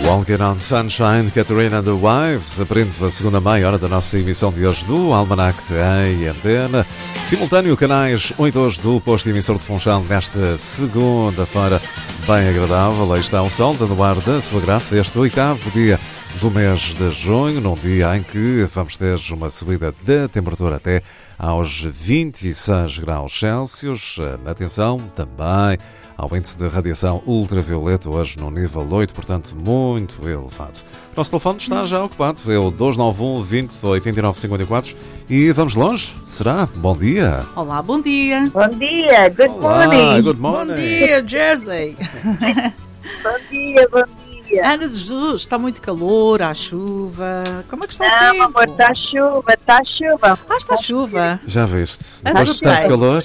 Walking on Sunshine, Catherine and the Wives, aprende a segunda meia hora da nossa emissão de hoje do Almanac em Antena. Simultâneo, canais 1 e 2 do posto de emissor de Funchal nesta segunda-feira bem agradável. Aí está o sol, dando ar da sua graça, este 8º dia do mês de junho, num dia em que vamos ter uma subida da temperatura até aos 26 graus Celsius. Atenção também ao índice de radiação ultravioleta, hoje no nível 8, portanto muito elevado. O nosso telefone está já ocupado, é o 291 20 89 54 e vamos longe, será? Bom dia! Olá, bom dia! Bom dia, good morning! Good morning! Bom dia, Jersey! Bom dia, bom dia! Ana de Jesus, está muito calor, há chuva, como é que está o Não, tempo? amor, está chuva, está chuva. Ah, está chuva! Já viste? Ah, Depois de tudo bem. tanto calor?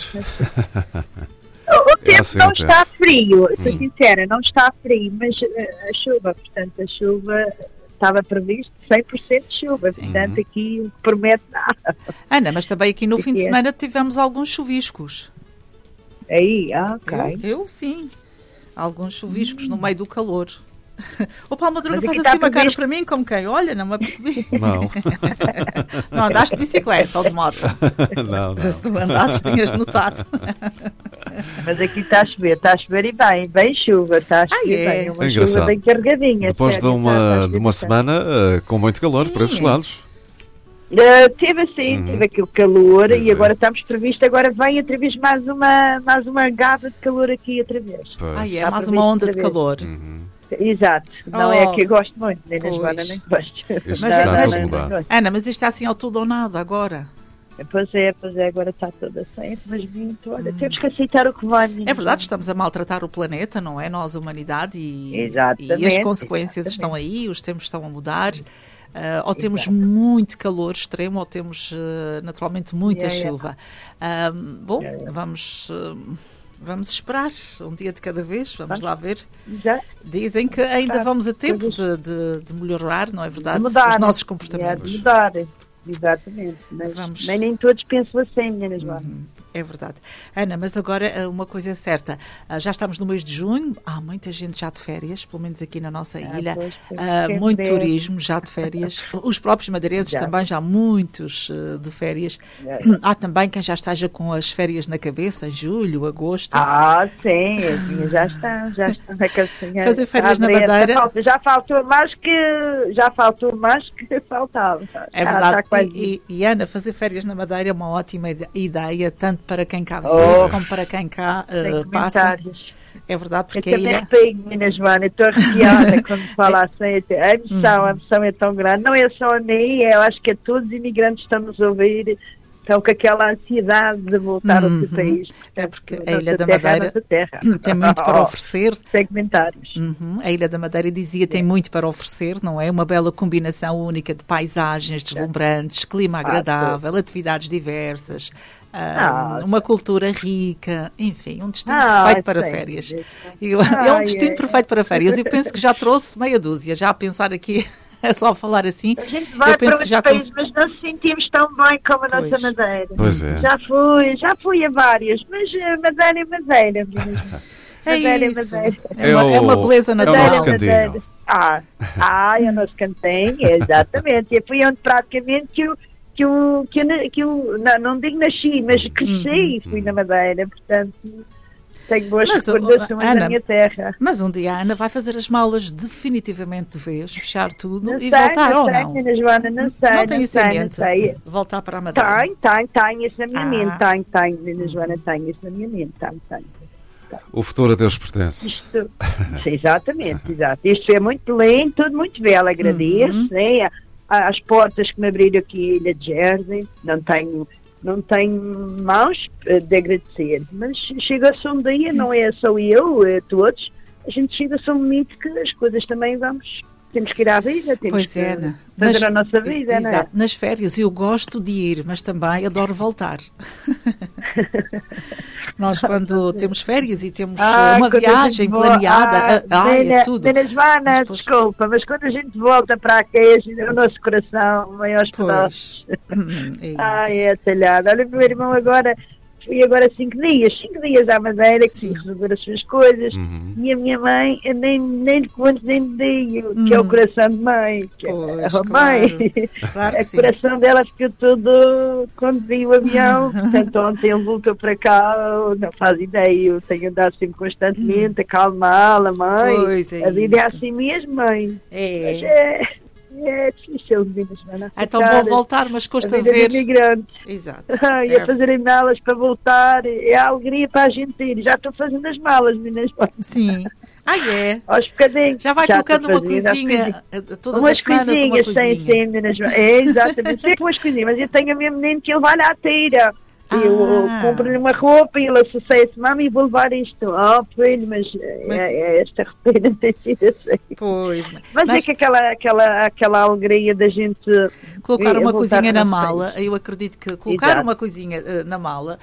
O tempo assim não o tempo. está frio, sou Sim. sincera, não está frio, mas a chuva, portanto, a chuva estava previsto 100% de chuva, portanto, aqui não promete nada. Ana, mas também aqui no fim de é? semana tivemos alguns chuviscos. Aí, ok. Eu sim, alguns chuviscos no meio do calor. O Paulo Madruga Mas faz aqui assim está uma cara previsto- para mim como quem? Olha, não me apercebi. Não. Não andaste de bicicleta ou de moto? Não, Se tu andasses tinhas notado. Mas aqui está a chover e bem chuva, está a chover é? bem, uma É engraçado. chuva bem carregadinha. Depois de sério, está a uma chover bastante. semana com muito calor Sim. para esses lados. Teve assim, teve aquele calor Pois e é. agora estamos previsto, agora vem outra vez mais uma gava de calor aqui outra vez. Pois. Ah, é Está mais previsto uma onda de outra vez. calor. Exato, não Oh. é que eu gosto muito, nem na Pois. Joana nem gosto. Isto Mas está é- tudo a mudar. gosto. Ana, mas isto é assim ao tudo ou nada agora. Pois é, agora está toda assim, mas muito, olha, temos que aceitar o que vai. É verdade, estamos a maltratar o planeta, não é? Nós, a humanidade, e Exatamente, as consequências estão aí, os tempos estão a mudar. Ou temos muito calor extremo, ou temos naturalmente muita chuva. Bom, vamos esperar um dia de cada vez, vamos lá ver. Já, Dizem que ainda Claro, vamos a tempo coisas- de melhorar, não é verdade? de mudar, Os nossos de comportamentos. mudar, exatamente. Mas Vamos. nem todos pensam assim, minha Joana. É verdade. Ana, mas agora uma coisa é certa. Já estamos no mês de junho, há muita gente já de férias, pelo menos aqui na nossa ilha. Pois, Muito quer dizer, turismo já de férias. Os próprios madeirenses Já. também, já muitos de férias. Já. Há também quem já esteja com as férias na cabeça, em julho, agosto. Sim, as minhas já estão na cabecinha. Fazer férias na Abre essa Madeira. falta. Já faltou mais que faltava. É Já verdade. está quase- E, Ana, fazer férias na Madeira é uma ótima ideia, tanto para quem cá vive como para quem cá Tem passa. comentários. É verdade, Eu porque a também ilha... arrepio, minha Joana, estou arrepiada quando fala assim. A emoção é tão grande. Não é só a mim, eu acho que a todos os imigrantes que estamos a ouvir, estão com aquela ansiedade de voltar ao seu país. É porque a Nossa Ilha da terra é Madeira nossa terra. tem muito para oferecer. Sem comentários. A Ilha da Madeira, dizia, tem muito para oferecer, não é? Uma bela combinação única de paisagens deslumbrantes, clima agradável, atividades diversas, uma cultura rica, enfim, um destino perfeito para sim. férias. É um destino perfeito para férias. Eu penso que já trouxe meia dúzia, já a pensar aqui, é só falar assim. A gente vai Eu penso para que já outros países, mas não se sentimos tão bem como a nossa Pois. Madeira. Pois é. Já fui a várias, mas Madeira é Madeira. Mesmo. é Madeira isso. Madeira. É uma beleza é o natural. nosso cantinho. É o nosso cantinho, exatamente. Eu fui onde praticamente não digo nasci, mas cresci e fui na Madeira, portanto tenho boas Mas, recordações Ana, da minha terra. Mas um dia a Ana vai fazer as malas definitivamente de vez, fechar tudo Não e sei, voltar não ou sei, não? Ana Joana, não sei. Não tem isso em não mente? sei. Voltar para a Madeira? Tenho isso na minha mente, tenho, Ana Joana, tenho isso na minha mente, tenho. O futuro a Deus pertence. Isto, exatamente, exato. Isto é muito lindo, tudo muito belo, agradeço, né? As portas que me abriram aqui a Ilha de Jersey, não tenho mãos de agradecer, mas chega-se um dia, não é só eu, é todos, a gente chega-se um momento que as coisas também temos que ir à vida, temos Pois que é, Ana. fazer a nossa vida, não é? Exato. Nas férias eu gosto de ir, mas também adoro voltar. Nós quando temos férias e temos uma quando a viagem gente planeada, é tudo. Dona Joana, Depois- desculpa, mas quando a gente volta para aqui, o nosso coração vai aos Pois. pedaços. É isso. É talhado. Olha, meu irmão agora fui agora 5 dias à Madeira, que fui resolver as suas coisas, e a minha mãe, eu nem lhe conto, nem lhe digo, que é o coração de mãe, que pois, é a mãe. Claro O coração dela ficou todo quando vi o avião, portanto ontem ele voltou para cá, não faz ideia, eu tenho andado sempre constantemente a acalmá-la, mãe, Pois, a vida é assim mesmo, mãe. É difícil, então vou voltar, mas custa a vida ver. de imigrante. Exato. E a fazerem malas para voltar, é a alegria para a gente ir. Já estou fazendo as malas, meninas. Sim. É. Aos bocadinhos. Já vai colocando uma coisinha, todas umas as semanas coisinhas, uma coisinha. Sim, meninas. É, exatamente. Sempre umas coisinhas. Mas eu tenho a minha menina que ele vai à teira. Eu compro-lhe uma roupa e ele associa-se, mami, vou levar isto. Filho, mas esta rotina tem sido assim. Pois. Mas é que aquela alegria da gente colocar uma coisinha na mala, eu acredito que colocar uma coisinha na mala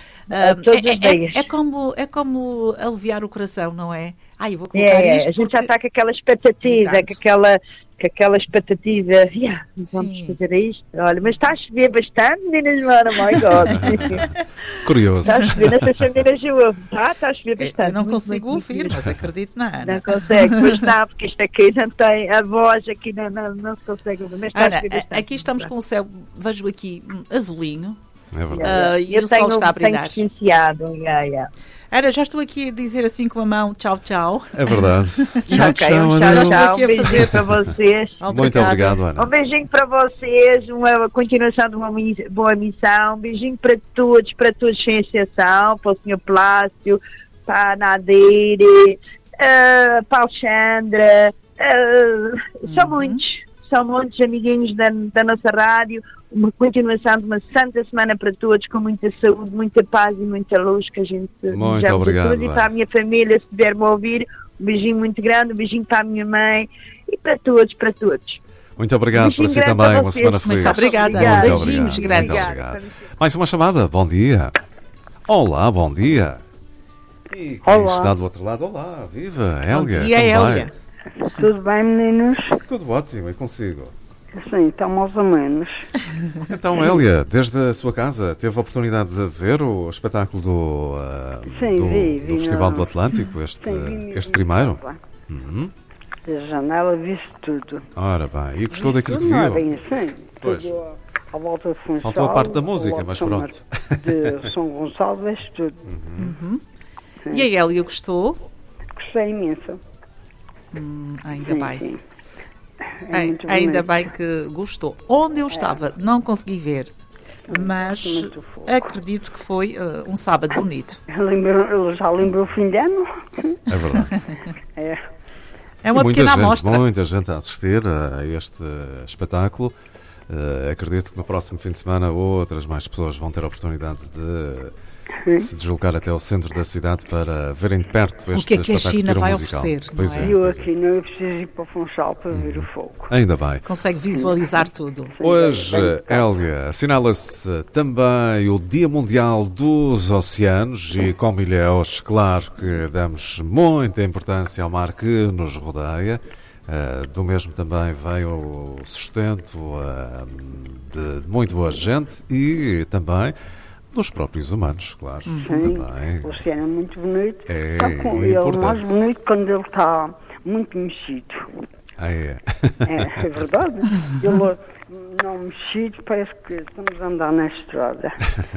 é como aliviar o coração, não é? Eu vou colocar isto. A gente já está com aquela expectativa, com aquela expectativa, vamos fazer isto. Olha, mas está a chover bastante, meninas, mano, my God. Curioso. Está a chover, não sei se a menina chegou. Está a chover bastante. Eu não consigo ouvir, mas acredito na Ana. Não consegue, pois não, porque isto aqui não tem, a voz aqui não se consegue ouvir. Mas está Ana, a chover bastante. aqui estamos com o céu, vejo aqui azulinho. É verdade. E o sol está a brilhar. Ana, já estou aqui a dizer assim com a mão, tchau, tchau. É verdade. Tchau, tchau. Tchau. Um beijinho para vocês. Muito obrigado, Ana. Um beijinho para vocês, uma continuação de uma boa missão. Um beijinho para todos sem exceção, para o Sr. Plácio, para a Nadeire, para a Alexandra. São muitos amiguinhos da nossa rádio. Uma continuação de uma santa semana para todos, com muita saúde, muita paz e muita luz, que a gente muito obrigado, e para a minha família, se puder-me ouvir, um beijinho muito grande, um beijinho para a minha mãe e para todos. Muito obrigado para si também, uma semana feliz. Muito obrigada. Beijinhos grandes. Mais uma chamada, bom dia. Olá, bom dia. E quem está do outro lado? Olá, viva, Hélga. Bom dia, Hélga. Tudo bem, meninos? Tudo ótimo, e consigo? Sim, então mais ou menos. Então, Hélia, desde a sua casa, teve a oportunidade de ver o espetáculo do Festival do Atlântico, este primeiro? Da janela vi-se tudo. Ora bem, e gostou daquilo que viu? Não é bem assim. Pois. Tudo à volta de Funchal. Faltou a parte da música, mas pronto. De São Gonçalo, vês tudo. E a Hélia gostou? Gostei imenso. Ainda bem. Sim. Ainda bem que gostou. Onde eu estava, não consegui ver, mas acredito que foi um sábado bonito. Já lembrou o fim de ano? É verdade. É uma pequena amostra. Muita gente a assistir a este espetáculo. Acredito que no próximo fim de semana outras mais pessoas vão ter a oportunidade de se deslocar até ao centro da cidade para verem de perto este espetáculo. O que é que a China vai oferecer? Pois é. Eu aqui não preciso ir para Funchal para ver o fogo. Ainda bem. Consegue visualizar tudo. Hoje, Hélga, assinala-se também o Dia Mundial dos Oceanos e, como ilhéus, claro que damos muita importância ao mar que nos rodeia. Do mesmo também vem o sustento de muito boa gente e também dos próprios humanos, claro. Também. O oceano é muito bonito. Ele é mais bonito quando ele está muito mexido. É verdade. Ele não mexido, parece que estamos a andar na estrada.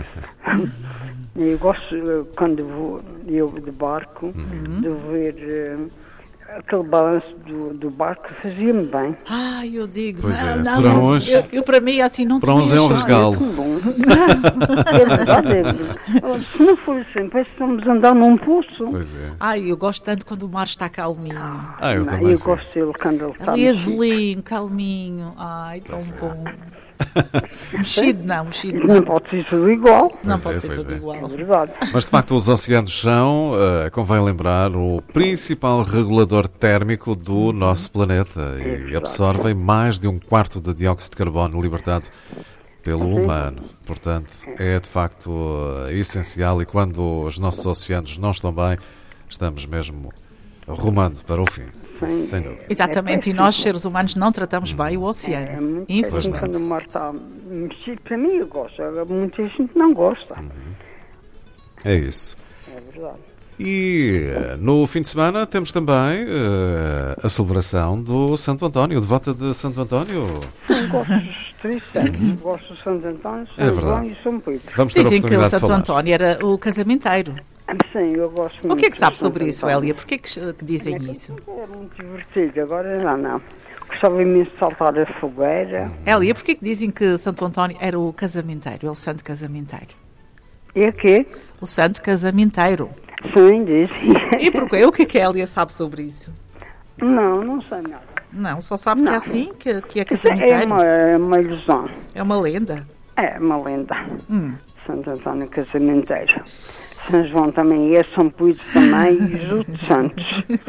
Eu gosto, quando vou de barco, de ver aquele balanço do barco, fazia-me bem. Eu digo, pois não, eu para mim assim não para uns é um resgalo. É verdade. Se não for assim, parece que estamos a andar num poço. Pois é. Eu gosto tanto quando o mar está calminho. Eu também. Eu gosto dele quando ele está ali azulinho, calminho. Tão bom. Mexido não. Não pode ser tudo igual. Não pode ser tudo igual. É verdade. Mas de facto os oceanos são, convém lembrar, o principal regulador térmico do nosso planeta e absorvem mais de 1/4 de dióxido de carbono libertado pelo humano. Portanto, é de facto essencial, e quando os nossos oceanos não estão bem, estamos mesmo rumando para o fim. Sem dúvida. Exatamente, e nós, seres humanos, não tratamos bem o oceano. Infelizmente. Quando o mar está mexido, para mim eu gosto. Muita gente não gosta. É isso. É verdade. E no fim de semana temos também a celebração do Santo António, devota de Santo António. Sim, gosto dos três santos. Gosto de Santo António, São João e São Pedro. Vamos ter a Dizem que o oportunidade de Santo falar. António era o casamenteiro. Sim, eu gosto muito. O que é que sabe de Santo sobre isso, António. Hélia? Porquê que dizem isso? É muito divertido, agora já não. Gostava imenso de saltar a fogueira. Hélia, porquê que dizem que Santo António era o casamenteiro, é o santo casamenteiro? E o quê? O santo casamenteiro. Sim, disse. E porquê? O que é que a Hélia sabe sobre isso? Não sei nada. Não, só sabe que é Não. assim, que é Isso é casamenteiro. uma ilusão. É uma lenda. É uma lenda. Santo António casamenteiro. São João também é, São Pedro também e os outros santos.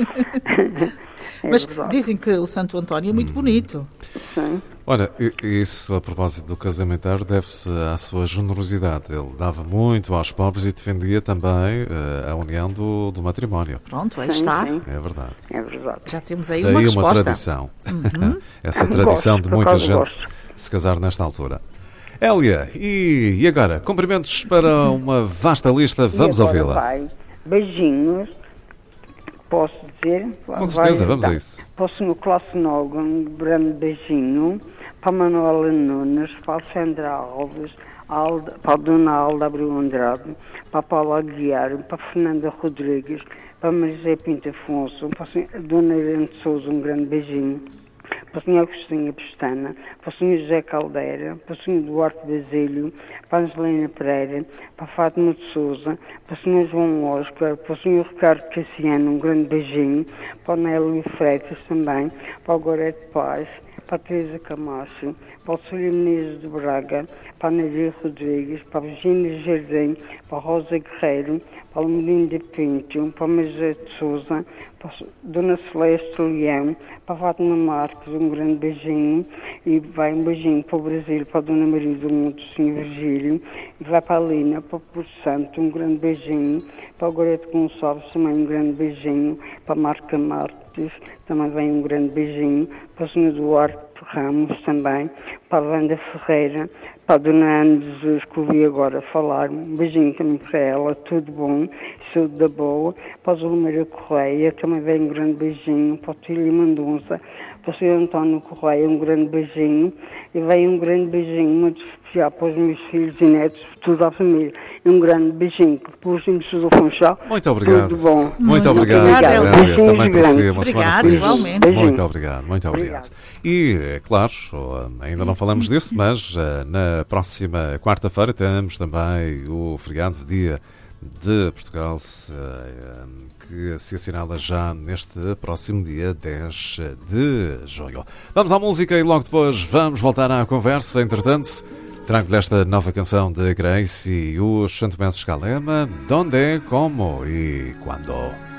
É Mas verdade. dizem que o Santo António é muito bonito. Sim. Olha, isso a propósito do casamenteiro deve-se à sua generosidade. Ele dava muito aos pobres e defendia também a união do matrimónio. Pronto, aí Sim, está. sim. É verdade. É verdade. Já temos aí Daí uma uma resposta. tradição. Essa tradição Gosto, de por muita acaso gente gosto. se casar nesta altura. Hélia, e agora? Cumprimentos para uma vasta lista. Vamos E agora, ouvi-la. pai, beijinhos. Posso dizer? Com certeza, vamos a isso. Posso no Classe Noga, um grande beijinho para a Manuela Nunes, para a Sandra Alves, para a Dona Alda Abreu Andrade, para a Paula Aguiar, para a Fernanda Rodrigues, para a Maria Pinto Afonso, para a Dona Irene de Souza, um grande beijinho. Para o Sr. Agostinho Pestana, para o Sr. José Caldeira, para o Sr. Duarte Basílio, para a Angelina Pereira, para a Fátima de Souza, para o Sr. João Oscar, para o Sr. Ricardo Cassiano, um grande beijinho, para o Nélio Freitas também, para o Gorete Paz, para a Teresa Camacho, para o Sr. Menezes de Braga, para a Nadia Rodrigues, para a Virginia Jardim, para a Rosa Guerreiro, para o Menino de Pinto, para a Maria de Souza, para a Dona Celeste Leão, para a Fátima Marques, um grande beijinho, e vai um beijinho para o Brasil, para a Dona Maria do Mundo, do Sr. Virgílio, e vai para a Lina, para o Porto Santo, um grande beijinho, para o Gorete Gonçalves também um grande beijinho, para a Marca Marques também vem um grande beijinho, para o Sr. Duarte Ramos também, para a Wanda Ferreira, para a Dona Ana Jesus, que ouvi agora falar, um beijinho também para ela, tudo bom, saúde da boa, para a Zulmeira Correia, também vem um grande beijinho, para o Tílio Mendonça, para o Sr. António Correia, um grande beijinho, e vem um grande beijinho, muito especial para os meus filhos e netos, toda a família, e um grande beijinho para os filhos do Funchal. Muito obrigado. Tudo bom. Muito obrigado, obrigada, Hélia. Beijinhos Também para si, grandes. uma semana Obrigada, feliz. igualmente. Muito obrigado, muito obrigado. Obrigado. E, é claro, ainda não falamos disso, mas na próxima quarta-feira temos também o feriado Dia de Portugal, que se assinala já neste próximo dia 10 de junho. Vamos à música e logo depois vamos voltar à conversa. Entretanto, trago-lhe esta nova canção de Grace e os Santomenses Calema, Donde, Como e Quando.